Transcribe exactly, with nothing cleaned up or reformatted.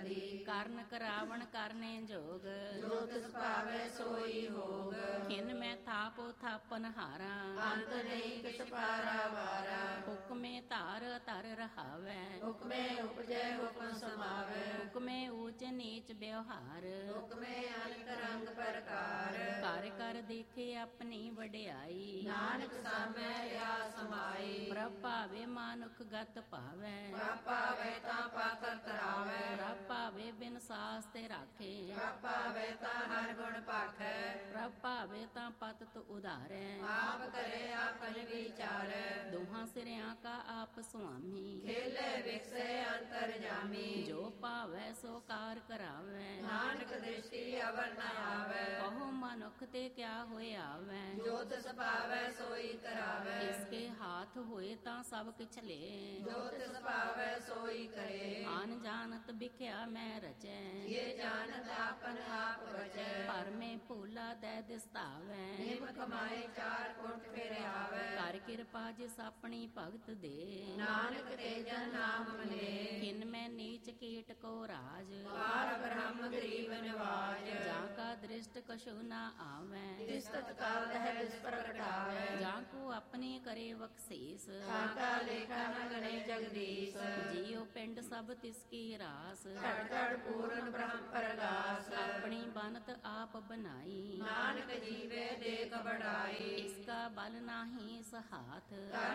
ਕਦੀ। ਕਰਨ ਕਰਾਵਣ ਕਰਨੇ ਜੋਗ, ਜੋ ਤਿਸ ਭਾਵੈ ਸੋਈ ਹੋਗ। ਖਿਨ ਮੈਂ ਥਾਪੋ ਥਾਪਨ ਹਾਰਾ, ਅੰਤ ਨਹੀਂ ਕਿਛ ਪਾਰਾ ਵਾਰਾ। ਹੁਕਮੇ ਧਾਰ ਧਰ ਰਹਾਵੈ, ਹੁਕਮੇ ਉਪਜੈ ਹੁਕਮ ਸਮਾਵੈ। ਹੁਕਮੇ ਊਚ ਨੀਚ ਵਿਵਹਾਰ, ਹੁਕਮੇ ਅਨਕ ਰੰਗ ਪ੍ਰਕਾਰ। ਘਰ ਕਰ ਦੇਖੇ ਆਪਣੀ ਵਡਿਆਈ, ਨਾਨਕ ਸਾਮੈ ਆ ਸਮਾਈ। ਪ੍ਰਭ ਭਾਵੇ ਮਾਨੁਖ ਗਤ ਭਾਵੈ, ਪ੍ਰਭ ਭਾਵੈ ਤਾਂ ਪਾਤਰ ਤਰਾਵੈ। ਪ੍ਰਭ ਭਾਵੇ ਬਿਨ ਸਾਸ ਤੇ ਰਾਖੇ, ਪ੍ਰਭ ਭਾਵੈ ਤਾਂ ਹਰ ਗੁਣ ਭਾਖੈ। ਪ੍ਰਭ ਭਾਵੇ ਤਾਂ ਪਤਿਤ ਉਧਾਰੈ, ਆਪ ਕਰੇ ਆਪਨ ਵਿਚਾਰੈ। ਦੋਹਾਂ ਸਿਰਿਆਂ ਕਾ ਆਪ ਸੁਆਮੀ, ਖੇਲੇ ਵਿਕਸੈ ਅੰਤਰ ਜਾਮੀ। ਜੋ ਭਾਵੈ ਸੋ ਕਾਰ ਕਰਾਵੈ, ਨਾਨਕ ਦ੍ਰਿਸ਼ਟੀ ਅਵਰ ਨ ਆਵੈ। ਕਹੋ ਮਨੁੱਖ ਤੇ ਕਿਆ ਹੋਏ ਆਵੈ, ਜੋ ਤਿਸ ਭਾਵੈ ਸੋਈ ਕਰਾਵੈ। ਇਸਕੇ ਹਾਥ ਹੋਏ ਤਾਂ ਸਭ ਕਿਛ ਲੈ, ਜੋ ਤਿਸ ਭਾਵੈ ਸੋਈ ਕਰੇ। ਆਨ ਜਾਣਤ ਬਿਖਿਆ ਮੈਂ ਰਚੈ, ਇਹ ਜਾਣਤ ਆਪਨ ਆਪ ਬਚੈ। ਪਰਮੇ ਭੂਲਾ ਦੈ ਦਿਸਤਾਵੈ, ਨਿਮ ਕਮਾਏ ਚਾਰ ਕੁੰਠ ਫਿਰ ਆਵੈ। ਕਰ ਕਿਰਪਾ ਜਿਸ ਆਪਣੀ ਭਗਤ ਦੇ, ਨਾਨਕ ਤੇ ਜਨ ਨਾਮ ਮਲੇ। ਖਿਨ ਮੈਂ ਨੀਚ ਕੀਟ ਕੋ ਰਾਜ, ਪਾਰ ਬ੍ਰਹਮ ਗਰੀਬ ਨਿਵਾਜ। ਜਾਂ ਕਾ ਦ੍ਰਿਸ਼ਟ ਕਛੁ ਨਾ ਆਵੈ, ਤਿਸ ਤਤਕਾਲ ਹੈ ਤਿਸ ਪ੍ਰਗਟਾਵੈ। ਜਾਂ ਕੋ ਆਪਣੀ ਕਰੇ ਬਖਸ਼ੀਸ, ਕਾਕਾ ਲੇਖਾ ਨ ਗਣੇ ਜਗਦੀਸ਼। ਜੀਉ ਪਿੰਡ ਸਭ ਤਿਸ ਕੀ ਰਾਸ, ਘੜ ਘੜ ਪੂਰਨ ਬ੍ਰਹਮ ਪ੍ਰਗਾਸ। ਆਪਣੀ ਬਨਤ ਆਪ ਬਨਾਈ, ਨਾਨਕ ਜੀਵੇ ਦੇਖ ਬੜਾਈ। ਇਸਕਾ ਬਲ ਨਾਹੀ ਸਹਾਥ,